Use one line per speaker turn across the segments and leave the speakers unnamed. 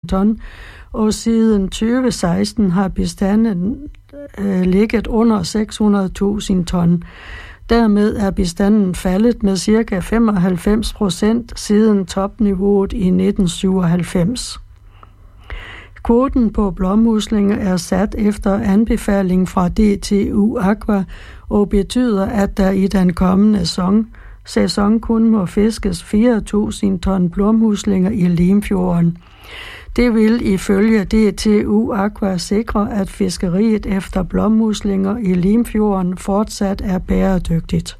ton, og siden 2016 har bestanden ligget under 600.000 ton. Dermed er bestanden faldet med ca. 95% siden topniveauet i 1997. Kvoten på blåmuslinger er sat efter anbefaling fra DTU Aqua og betyder, at der i den kommende sæson kun må fiskes 4.000 ton blåmuslinger i Limfjorden. Det vil ifølge DTU Aqua sikre, at fiskeriet efter blåmuslinger i Limfjorden fortsat er bæredygtigt.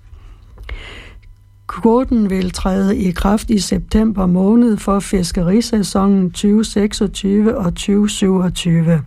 Kvoten vil træde i kraft i september måned for fiskerisæsonen 2026 og 2027.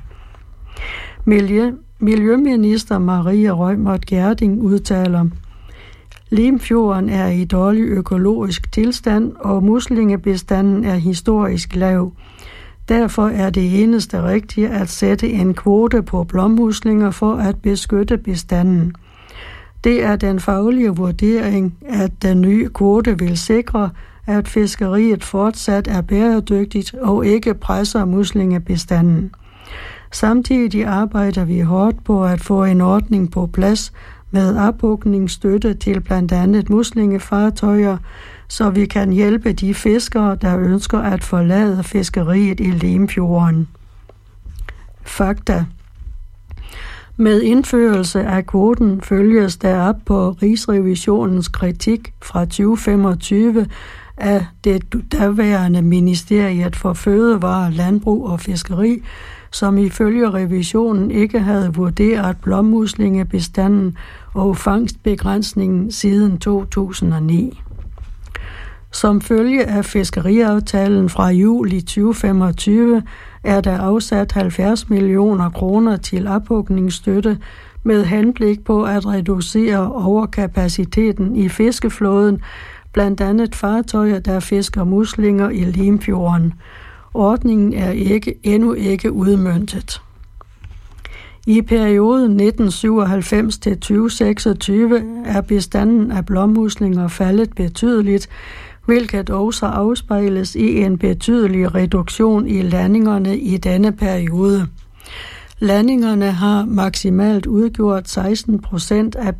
Miljøminister Maria Reumert Gjerding udtaler: Limfjorden er i dårlig økologisk tilstand, og muslingebestanden er historisk lav. Derfor er det eneste rigtige at sætte en kvote på blåmuslinger for at beskytte bestanden. Det er den faglige vurdering, at den nye kvote vil sikre, at fiskeriet fortsat er bæredygtigt og ikke presser muslingebestanden. Samtidig arbejder vi hårdt på at få en ordning på plads med ophugningsstøtte til blandt andet muslingefartøjer, så vi kan hjælpe de fiskere, der ønsker at forlade fiskeriet i Limfjorden. Fakta. Med indførelse af kvoten følges der op på Rigsrevisionens kritik fra 2025 af det daværende Ministeriet for Fødevare, Landbrug og Fiskeri, som ifølge revisionen ikke havde vurderet blåmuslingebestanden og fangstbegrænsningen siden 2009. Som følge af fiskeriaftalen fra juli 2025 er der afsat 70 millioner kroner til ophugningsstøtte med henblik på at reducere overkapaciteten i fiskeflåden, blandt andet fartøjer, der fisker muslinger i Limfjorden. Ordningen er endnu ikke udmøntet. I perioden 1997 til 2026 er bestanden af blåmuslinger faldet betydeligt, hvilket også afspejles i en betydelig reduktion i landingerne i denne periode. Landingerne har maksimalt udgjort 16% af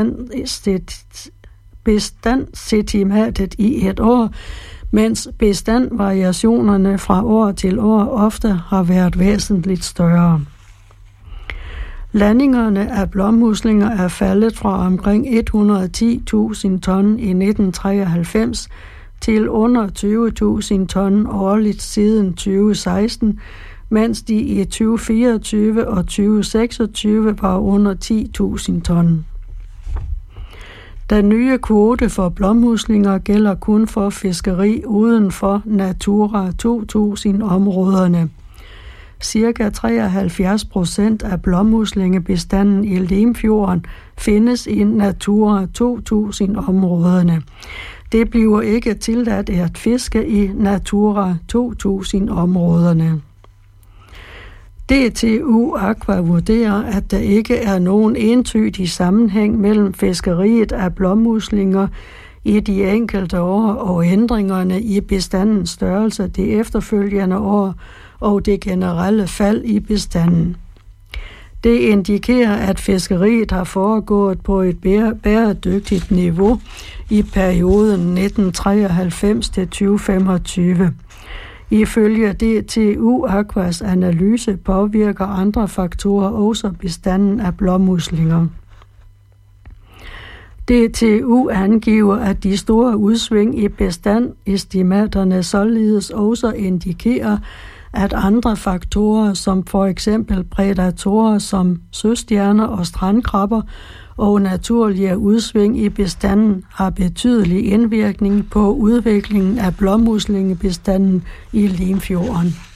bestandsestimatet i et år, mens bestandvariationerne fra år til år ofte har været væsentligt større. Landingerne af blåmuslinger er faldet fra omkring 110.000 ton i 1993 til under 20.000 ton årligt siden 2016, mens de i 2024 og 2026 var under 10.000 ton. Den nye kvote for blåmuslinger gælder kun for fiskeri uden for Natura 2000-områderne. Cirka 73% af blåmuslingebestanden i Limfjorden findes i Natura 2000-områderne. Det bliver ikke tilladt at fiske i Natura 2000-områderne. DTU Aqua vurderer, at der ikke er nogen entydig sammenhæng mellem fiskeriet af blåmuslinger i de enkelte år og ændringerne i bestandens størrelse de efterfølgende år og det generelle fald i bestanden. Det indikerer, at fiskeriet har foregået på et bæredygtigt niveau i perioden 1993 til 2025. Ifølge DTU Aquas analyse påvirker andre faktorer også bestanden af blåmuslinger. DTU angiver, at de store udsving i bestandestimaterne således også indikerer, at andre faktorer, som for eksempel prædatorer som søstjerner og strandkrabber og naturlige udsving i bestanden, har betydelig indvirkning på udviklingen af blåmuslingebestanden i Limfjorden.